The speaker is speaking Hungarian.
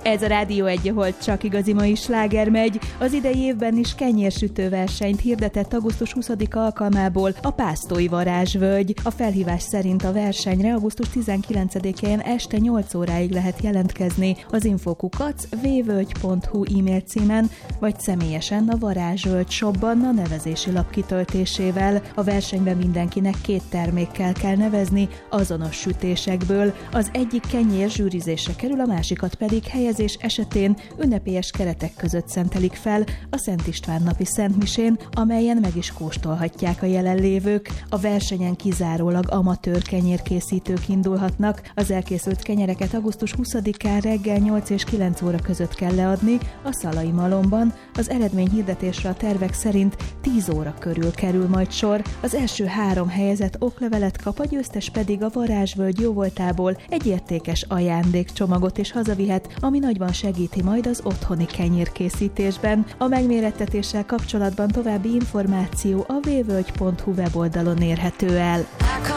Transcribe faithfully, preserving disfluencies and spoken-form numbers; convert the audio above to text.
Ez a Rádió egy, ahol csak igazi mai sláger megy. Az idei évben is kenyérsütő versenyt hirdetett augusztus huszadika alkalmából a Pásztói Varázsvölgy. A felhívás szerint a versenyre augusztus tizenkilencedikén este nyolc óráig lehet jelentkezni az infokukac vvölgy pont hu e-mail címen, vagy személyesen a Varázsvölgy shopban a nevezési lap kitöltésével. A versenyben mindenkinek két termékkel kell nevezni azonos sütésekből. Az egyik kenyér zsűrizésre kerül, a másikat pedig helyezés esetén ünnepélyes keretek között szentelik fel a Szent István napi szentmisén, amelyen meg is kóstolhatják a jelenlévők. A versenyen kizárólag amatőr kenyérkészítők indulhatnak. Az elkészült kenyereket augusztus huszadikán reggel nyolc és kilenc óra között kell leadni a Szalai Malomban. Az eredményhirdetésre a tervek szerint tíz óra körül kerül majd sor. Az első három helyezett oklevelet kap, a győztes pedig a Varázsvölgy jóvoltából egy értékes ajándékcsomagot is hazavihet, ami nagyban segíti majd az otthoni kenyérkészítésben. A megmérettetéssel kapcsolatban további információ a vvölgy pont hu weboldalon érhető el.